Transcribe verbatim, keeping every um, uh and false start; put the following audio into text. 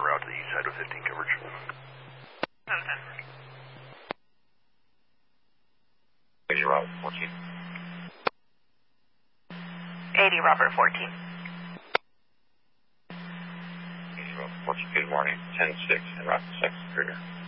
route to the east side of fifteen coverage. eighty Robert fourteen. eighty Robert fourteen. eighty Robert fourteen, good morning. ten six and Route six, Trigger.